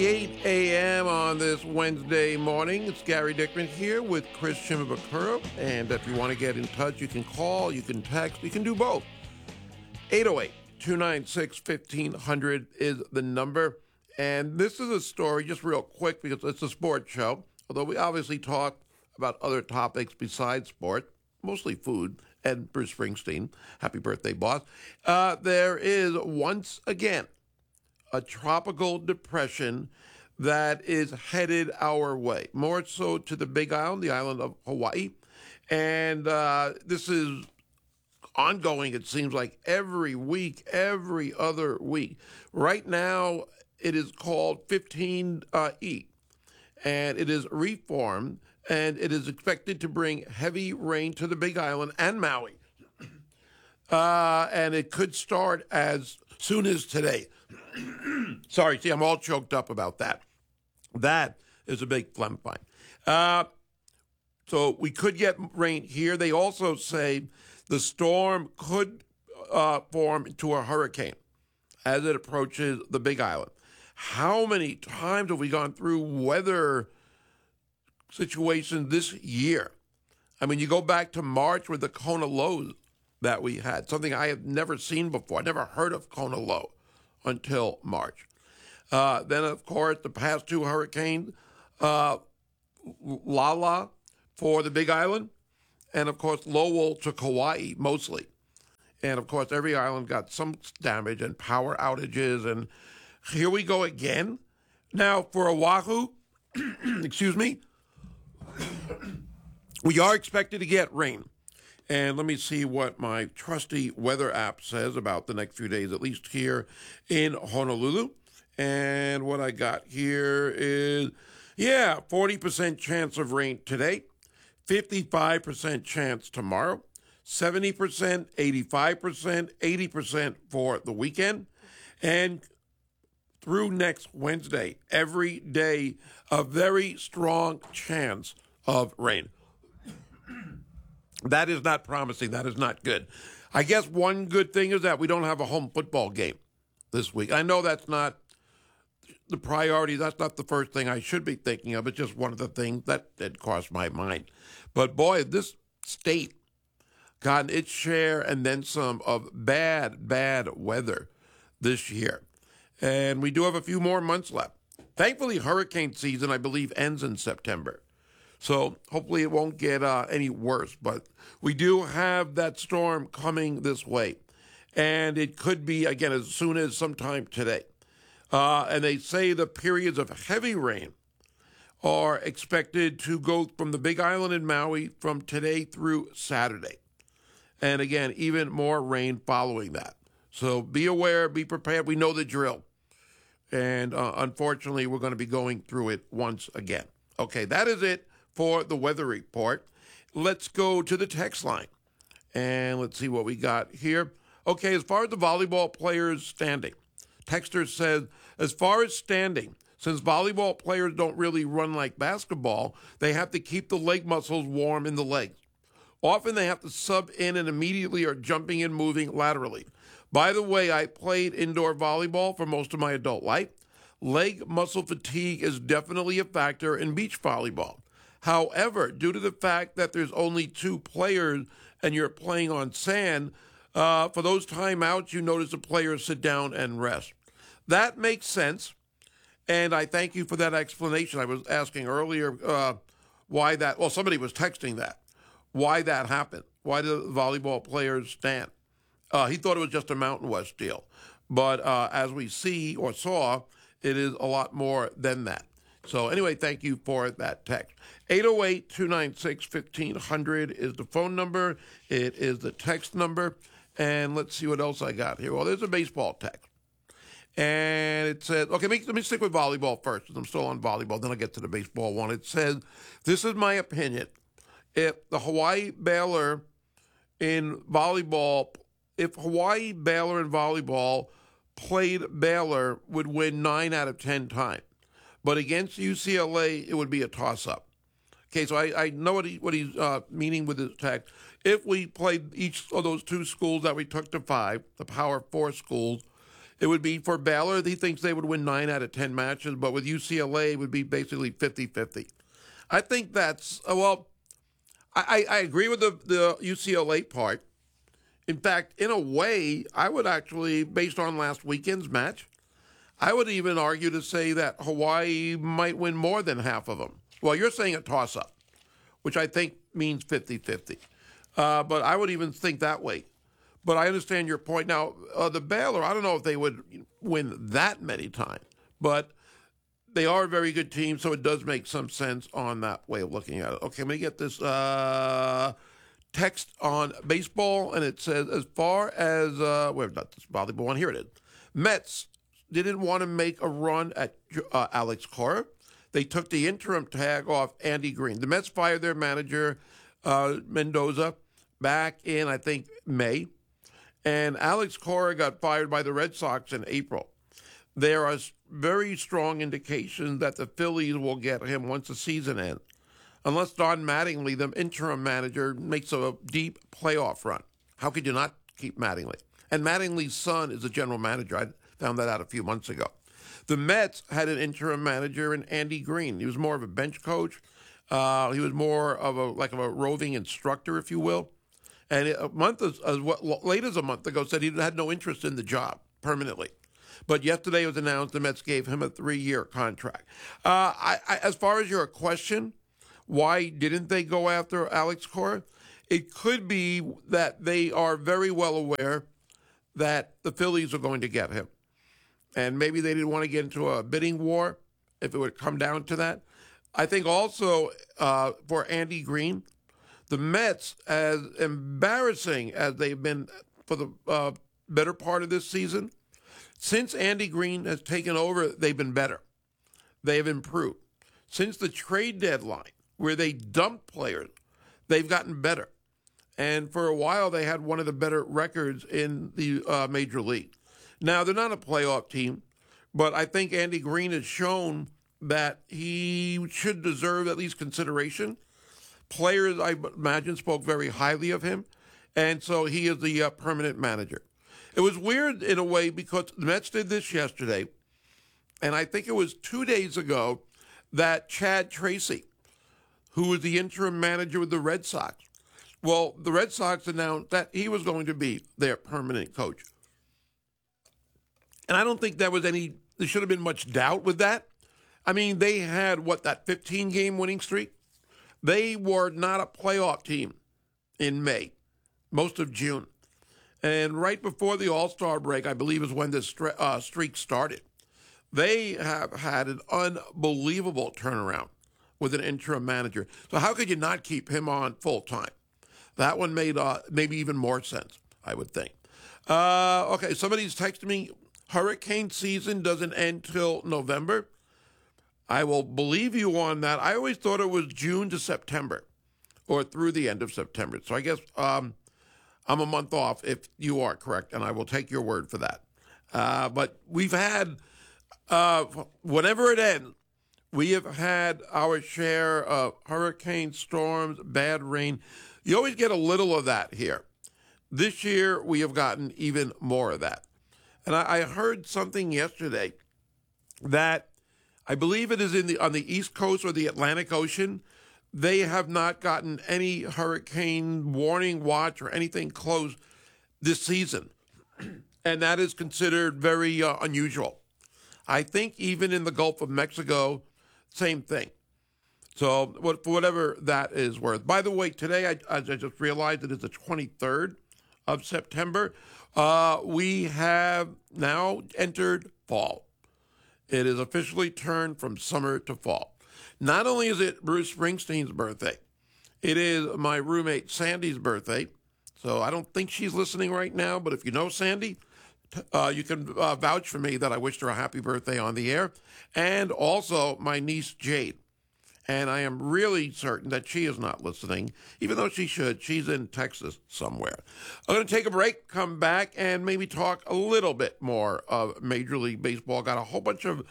8 a.m. on this Wednesday morning. It's Gary Dickman here with Chris Shimabukuro. And if you want to get in touch, you can call, you can text, you can do both. 808-296-1500 is the number. And this is a story, just real quick, because it's a sports show. Although we obviously talk about other topics besides sport, mostly food, and Bruce Springsteen. Happy birthday, boss. There is once again a tropical depression that is headed our way, more so to the Big Island, the island of Hawaii. And this is ongoing, it seems like, every week, every other week. Right now, it is called 15E, and it is reformed, and it is expected to bring heavy rain to the Big Island and Maui. And it could start as soon as today. Sorry, see, I'm all choked up about that. That is a big phlegm find. So we could get rain here. They also say the storm could form into a hurricane as it approaches the Big Island. How many times have we gone through weather situations this year? I mean, you go back to March with the Kona lows that we had, something I have never seen before. I never heard of Kona low until March. Then, of course, the past two hurricanes, Lala for the Big Island, and, of course, Lowell to Kauai, mostly. And, of course, every island got some damage and power outages, and here we go again. Now, for Oahu, excuse me, we are expected to get rain. And let me see what my trusty weather app says about the next few days, at least here in Honolulu. And what I got here is, 40% chance of rain today, 55% chance tomorrow, 70%, 85%, 80% for the weekend. And through next Wednesday, every day, a very strong chance of rain. That is not promising. That is not good. I guess one good thing is that we don't have a home football game this week. I know that's not the priority. That's not the first thing I should be thinking of. It's just one of the things that did cross my mind. But boy, this state got its share and then some of bad weather this year. And we do have a few more months left. Thankfully, hurricane season, I believe, ends in September. So hopefully it won't get any worse. But we do have that storm coming this way. And it could be, again, as soon as sometime today. And they say the periods of heavy rain are expected to go from the Big Island and Maui from today through Saturday. And again, even more rain following that. So be aware, be prepared. We know the drill. And unfortunately, we're going to be going through it once again. Okay, that is it for the weather report. Let's go to the text line. And let's see what we got here. Okay, as far as the volleyball players standing, Texter says, as far as standing, since volleyball players don't really run like basketball, they have to keep the leg muscles warm in the legs. Often they have to sub in and immediately are jumping and moving laterally. By the way, I played indoor volleyball for most of my adult life. Leg muscle fatigue is definitely a factor in beach volleyball. However, due to the fact that there's only two players and you're playing on sand, for those timeouts, you notice the players sit down and rest. That makes sense, and I thank you for that explanation. I was asking earlier why that, well, somebody was texting that, why that happened. Why do volleyball players stand? He thought it was just a Mountain West deal. But as we see or saw, it is a lot more than that. So anyway, thank you for that text. 808-296-1500 is the phone number. It is the text number. And let's see what else I got here. Well, there's a baseball text. And it says, okay, let me stick with volleyball first, because I'm still on volleyball. Then I'll get to the baseball one. It says, this is my opinion. If the Hawaii Baylor in volleyball, if Hawaii Baylor in volleyball played Baylor, would win 9 out of 10 times. But against UCLA, it would be a toss-up. Okay, so I know what he's meaning with his text. If we played each of those two schools that we took to 5, the Power 4 schools, It would be for Baylor. He thinks they would win 9 out of 10 matches, but with UCLA, it would be basically 50-50. I think that's, I agree with the UCLA part. In fact, in a way, I would actually, based on last weekend's match, I would even argue to say that Hawaii might win more than half of them. Well, you're saying a toss-up, which I think means 50-50. But I would even think that way. But I understand your point. Now, the Baylor, I don't know if they would win that many times, but they are a very good team, so it does make some sense on that way of looking at it. Okay, let me get this text on baseball, and it says, as far as, we've got this volleyball one, here it is. Mets didn't want to make a run at Alex Cora. They took the interim tag off Andy Green. The Mets fired their manager, Mendoza, back in, I think, May. And Alex Cora got fired by the Red Sox in April. There are very strong indications that the Phillies will get him once the season ends, unless Don Mattingly, the interim manager, makes a deep playoff run. How could you not keep Mattingly? And Mattingly's son is the general manager. I found that out a few months ago. The Mets had an interim manager in Andy Green. He was more of a bench coach. He was more of a roving instructor, if you will. And late as a month ago, said he had no interest in the job permanently. But yesterday it was announced the Mets gave him a 3-year contract. As far as your question, why didn't they go after Alex Cora? It could be that they are very well aware that the Phillies are going to get him. And maybe they didn't want to get into a bidding war if it would come down to that. I think also for Andy Green, the Mets, as embarrassing as they've been for the better part of this season, since Andy Green has taken over, they've been better. They've improved. Since the trade deadline, where they dumped players, they've gotten better. And for a while, they had one of the better records in the major league. Now, they're not a playoff team, but I think Andy Green has shown that he should deserve at least consideration. Players, I imagine, spoke very highly of him, and so he is the permanent manager. It was weird in a way because the Mets did this yesterday, and I think it was 2 days ago that Chad Tracy, who was the interim manager with the Red Sox, well, the Red Sox announced that he was going to be their permanent coach. And I don't think there should have been much doubt with that. I mean, they had, that 15-game winning streak? They were not a playoff team in May, most of June. And right before the All-Star break, I believe is when this streak started. They have had an unbelievable turnaround with an interim manager. So how could you not keep him on full-time? That one made maybe even more sense, I would think. Okay, somebody's texting me, hurricane season doesn't end till November. I will believe you on that. I always thought it was June to September or through the end of September. So I guess I'm a month off if you are correct, and I will take your word for that. But we've had, whenever it ends, we have had our share of hurricane storms, bad rain. You always get a little of that here. This year, we have gotten even more of that. And I heard something yesterday that I believe it is on the East Coast or the Atlantic Ocean. They have not gotten any hurricane warning watch or anything close this season. And that is considered very unusual. I think even in the Gulf of Mexico, same thing. So for whatever that is worth. By the way, today, I just realized it is the 23rd of September. We have now entered fall. It is officially turned from summer to fall. Not only is it Bruce Springsteen's birthday, it is my roommate Sandy's birthday. So I don't think she's listening right now, but if you know Sandy, you can vouch for me that I wished her a happy birthday on the air. And also my niece Jade. And I am really certain that she is not listening, even though she should. She's in Texas somewhere. I'm going to take a break, come back, and maybe talk a little bit more of Major League Baseball. Got a whole bunch of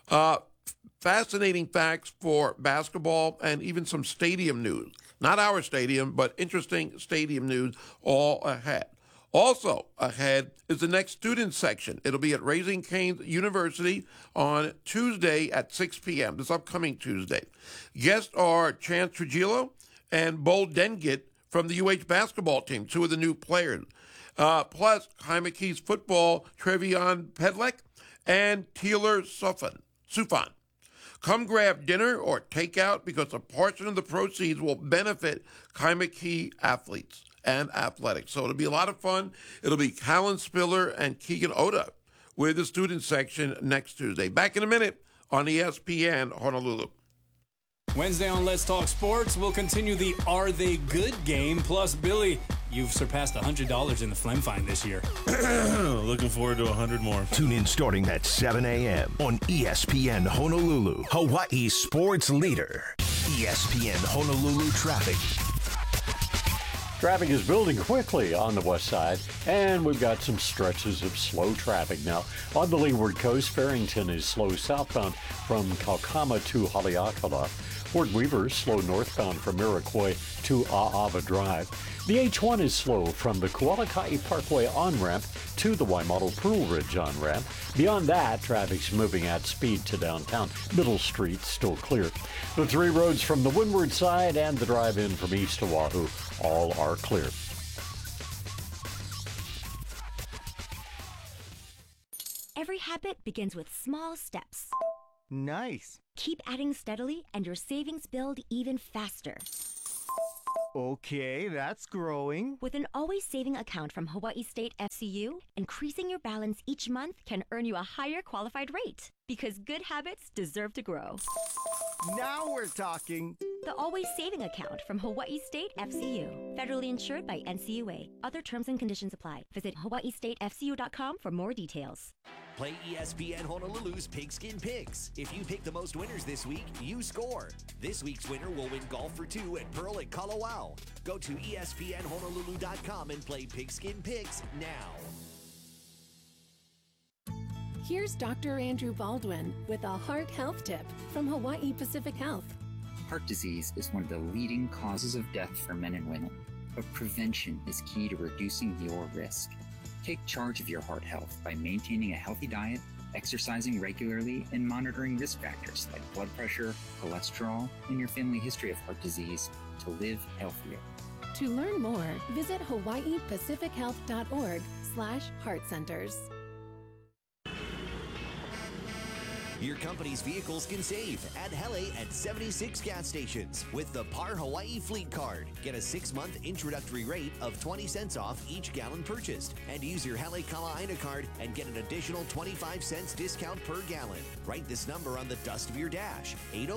fascinating facts for basketball and even some stadium news. Not our stadium, but interesting stadium news all ahead. Also ahead is the next student section. It'll be at Raising Cane's University on Tuesday at 6 p.m., this upcoming Tuesday. Guests are Chance Trujillo and Bo Dengit from the UH basketball team, two of the new players. Plus, Jaime Keys football, Trevion Pedlek and Taylor Sufan. Come grab dinner or takeout because a portion of the proceeds will benefit Jaime Key athletes and athletics. So it'll be a lot of fun. It'll be Callan Spiller and Keegan Oda with the student section next Tuesday. Back in a minute on ESPN Honolulu. Wednesday on Let's Talk Sports, we'll continue the Are They Good game. Plus, Billy, you've surpassed $100 in the Phlegm Find this year. Looking forward to 100 more. Tune in starting at 7 a.m. on ESPN Honolulu, Hawaii's sports leader. ESPN Honolulu traffic. Traffic is building quickly on the west side, and we've got some stretches of slow traffic now. On the Leeward Coast, Farrington is slow southbound from Kaukama to Haleakala. Fort Weaver is slow northbound from Iroquois to A'ava Drive. The H1 is slow from the Kualakai Parkway on-ramp to the Waimalo Pearl Ridge on-ramp. Beyond that, traffic's moving at speed to downtown. Middle Street still clear. The three roads from the windward side and the drive-in from east Oahu all are clear. Every habit begins with small steps. Nice. Keep adding steadily and your savings build even faster. Okay, that's growing. With an always saving account from Hawaii State FCU, increasing your balance each month can earn you a higher qualified rate. Because good habits deserve to grow. Now we're talking. The Always Saving Account from Hawaii State FCU. Federally insured by NCUA. Other terms and conditions apply. Visit hawaiistatefcu.com for more details. Play ESPN Honolulu's Pigskin Picks. If you pick the most winners this week, you score. This week's winner will win golf for two at Pearl at Kalawao. Go to espnhonolulu.com and play Pigskin Picks now. Here's Dr. Andrew Baldwin with a heart health tip from Hawaii Pacific Health. Heart disease is one of the leading causes of death for men and women, but prevention is key to reducing your risk. Take charge of your heart health by maintaining a healthy diet, exercising regularly, and monitoring risk factors like blood pressure, cholesterol, and your family history of heart disease to live healthier. To learn more, visit hawaiipacifichealth.org/heart centers. Your company's vehicles can save at Hele at 76 gas stations with the Par Hawaii Fleet Card. Get a 6-month introductory rate of 20 cents off each gallon purchased. And use your Hele Kala'aina card and get an additional 25 cents discount per gallon. Write this number on the dust of your dash,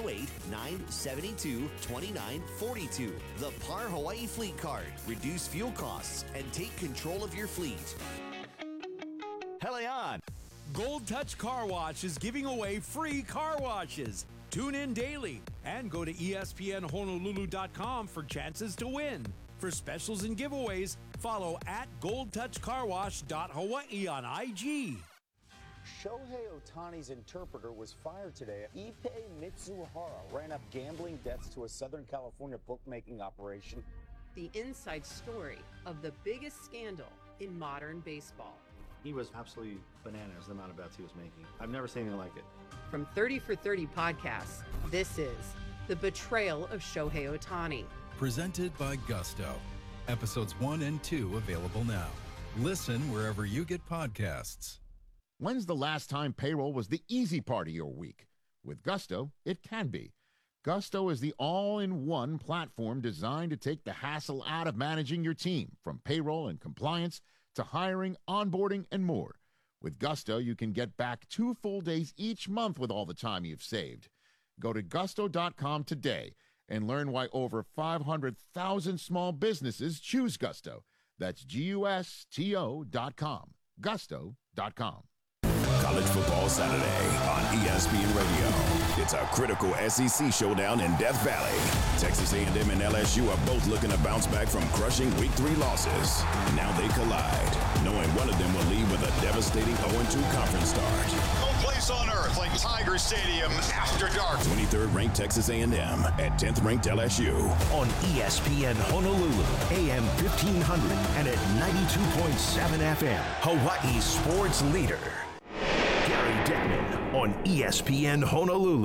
808-972-2942. The Par Hawaii Fleet Card. Reduce fuel costs and take control of your fleet. Hele on! Gold Touch Car Wash is giving away free car washes. Tune in daily and go to espnhonolulu.com for chances to win. For specials and giveaways, follow at goldtouchcarwash.hawaii on IG. Shohei Ohtani's interpreter was fired today. Ippei Mitsuhara ran up gambling debts to a Southern California bookmaking operation. The inside story of the biggest scandal in modern baseball. He was absolutely bananas, the amount of bets he was making. I've never seen anything like it. From 30 for 30 podcasts, this is The Betrayal of Shohei Ohtani. Presented by Gusto. Episodes 1 and 2 available now. Listen wherever you get podcasts. When's the last time payroll was the easy part of your week? With Gusto, it can be. Gusto is the all-in-one platform designed to take the hassle out of managing your team, from payroll and compliance to hiring, onboarding, and more. With Gusto, you can get back 2 full days each month with all the time you've saved. Go to gusto.com today and learn why over 500,000 small businesses choose Gusto. That's GUSTO.com. Gusto.com. College Football Saturday on ESPN Radio. It's a critical SEC showdown in Death Valley. Texas A&M and LSU are both looking to bounce back from crushing Week 3 losses. Now they collide, knowing one of them will leave with a devastating 0-2 conference start. Home play place on earth like Tiger Stadium after dark. 23rd ranked Texas A&M at 10th ranked LSU. On ESPN Honolulu, AM 1500 and at 92.7 FM, Hawaii's sports leader. Gary Dickman on ESPN Honolulu.